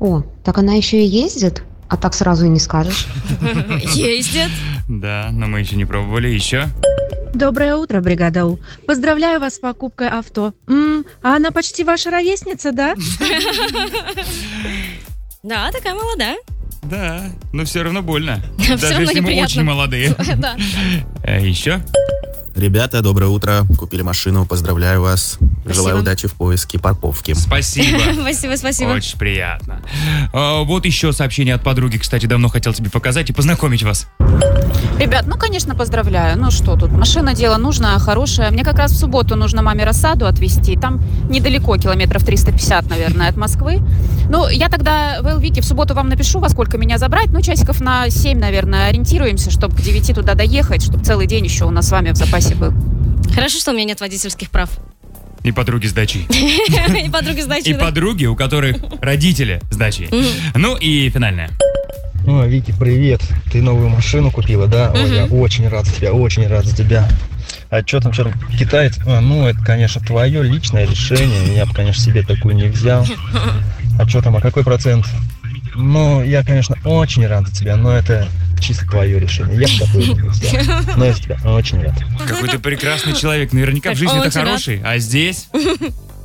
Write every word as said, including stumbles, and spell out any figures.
О, так она еще и ездит? А так сразу и не скажешь. Ездит. Да, но мы еще не пробовали. Еще? Доброе утро, бригада У. Поздравляю вас с покупкой авто. М, а она почти ваша ровесница, да? Да, такая молодая. Да, но все равно больно. Всё Даже равно если мы неприятно. очень молодые. Да. А еще? Ребята, доброе утро. Купили машину, поздравляю вас. Желаю удачи в поиске парковки. Спасибо. Спасибо, спасибо. Очень приятно. А, вот еще сообщение от подруги, кстати, давно хотел тебе показать и познакомить вас. Ребят, ну, конечно, поздравляю. Ну, что тут, машина дело нужное, хорошее. Мне как раз в субботу нужно маме рассаду отвезти. Там недалеко, километров триста пятьдесят, наверное, от Москвы. Ну, я тогда в Элвике в субботу вам напишу, во сколько меня забрать. Ну, часиков на семь, наверное, ориентируемся, чтобы к девяти туда доехать, чтобы целый день еще у нас с вами в запасе был. Хорошо, что у меня нет водительских прав. И подруги с дачей. И подруги с дачей, И да? подруги, у которых родители с дачей. Ну и финальное. О, Вики, привет. Ты новую машину купила, да? Ой, я очень рад за тебя, очень рад за тебя. А что там, что там, китаец? А, ну, это, конечно, твое личное решение. Я бы, конечно, себе такую не взял. А что там, а какой процент? Ну, я, конечно, очень рад за тебя, но это чисто твое решение. Я бы такую не взял. Но я за тебя очень рад. Какой ты прекрасный человек. Наверняка в жизни Очень это рад. хороший. А здесь